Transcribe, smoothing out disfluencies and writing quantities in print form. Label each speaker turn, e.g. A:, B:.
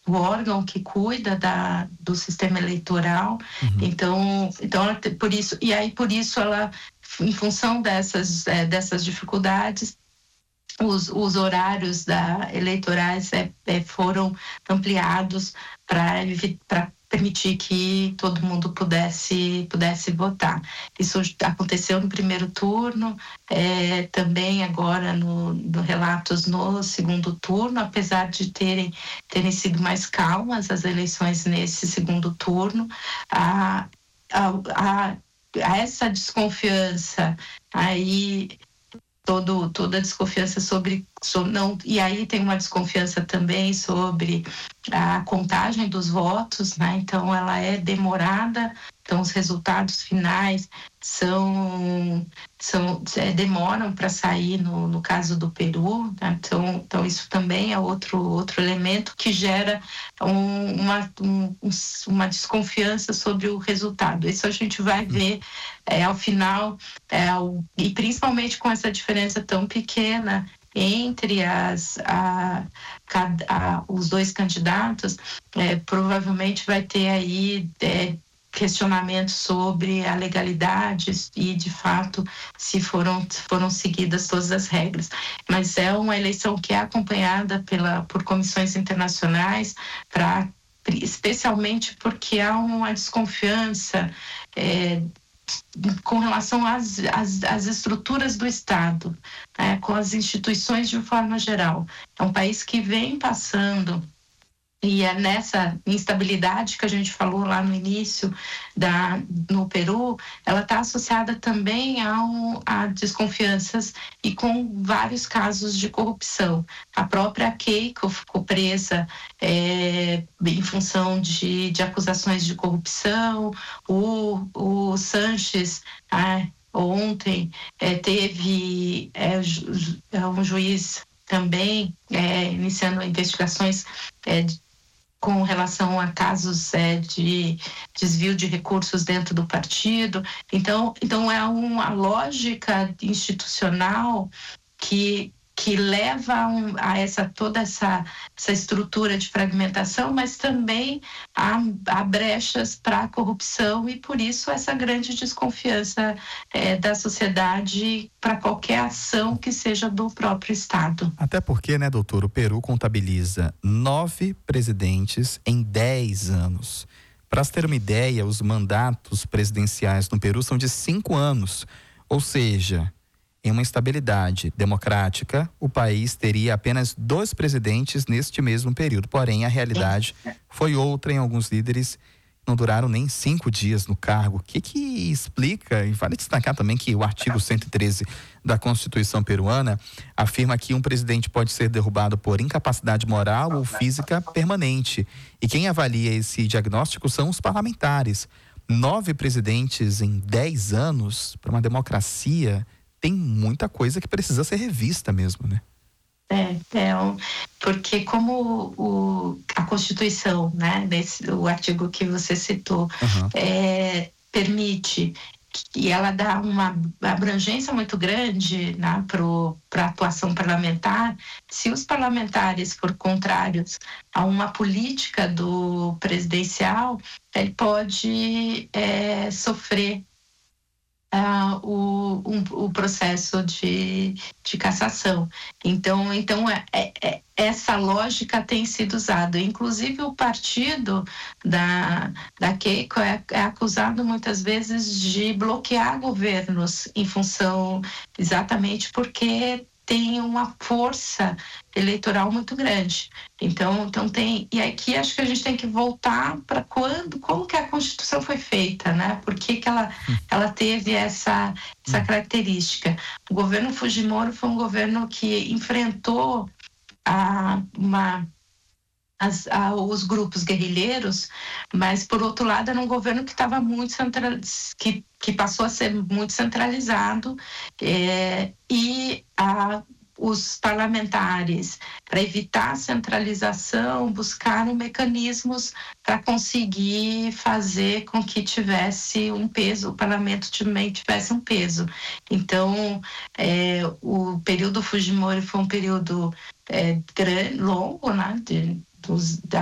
A: o órgão que cuida do sistema eleitoral.
B: Uhum.
A: Então por isso, e aí por isso ela, em função dessas dificuldades, os horários eleitorais foram ampliados para permitir que todo mundo pudesse votar. Isso aconteceu no primeiro turno, também agora no relatos no segundo turno, apesar de terem sido mais calmas as eleições nesse segundo turno. A essa desconfiança aí, toda a desconfiança sobre não, e aí tem uma desconfiança também sobre a contagem dos votos, né? Então ela é demorada, então os resultados finais demoram para sair no caso do Peru, né? Então isso também é outro elemento que gera uma desconfiança sobre o resultado. Isso a gente vai ver ao final, e principalmente com essa diferença tão pequena entre os dois candidatos, provavelmente vai ter aí questionamentos sobre a legalidade e, de fato, se foram seguidas todas as regras. Mas é uma eleição que é acompanhada por comissões internacionais, especialmente porque há uma desconfiança com relação às estruturas do Estado, né, com as instituições de forma geral. É um país que vem passando, e é nessa instabilidade que a gente falou lá no início no Peru, ela está associada também a desconfianças e com vários casos de corrupção. A própria Keiko ficou presa em função de acusações de corrupção. O Sanches, ontem, teve um juiz também iniciando investigações com relação a casos de desvio de recursos dentro do partido. Então é uma lógica institucional que leva a toda essa estrutura de fragmentação, mas também há brechas para a corrupção, e por isso essa grande desconfiança da sociedade para qualquer ação que seja do próprio Estado.
B: Até porque, né, doutor, o Peru contabiliza 9 presidentes em 10 anos. Para se ter uma ideia, os mandatos presidenciais no Peru são de 5 anos, ou seja, em uma estabilidade democrática, o país teria apenas 2 presidentes neste mesmo período. Porém, a realidade foi outra. Em alguns líderes não duraram nem 5 dias no cargo. O que explica, e vale destacar também que o artigo 113 da Constituição peruana afirma que um presidente pode ser derrubado por incapacidade moral ou física permanente. E quem avalia esse diagnóstico são os parlamentares. 9 presidentes em 10 anos, para uma democracia, tem muita coisa que precisa ser revista mesmo, né?
A: Porque como a Constituição, né, o artigo que você citou, permite, e ela dá uma abrangência muito grande, né, para a atuação parlamentar. Se os parlamentares forem contrários a uma política do presidencial, ele pode sofrer o processo de cassação. Então essa lógica tem sido usada. Inclusive o partido da Keiko é acusado muitas vezes de bloquear governos em função, exatamente porque tem uma força eleitoral muito grande. Então tem, e aqui acho que a gente tem que voltar para como que a Constituição foi feita, né? Por que ela teve essa característica? O governo Fujimori foi um governo que enfrentou os grupos guerrilheiros, mas por outro lado era um governo que estava muito que passou a ser muito centralizado, e os parlamentares, para evitar a centralização, buscaram mecanismos para conseguir fazer com que tivesse um peso, o parlamento também tivesse um peso. Então, o período Fujimori foi um período longo, né,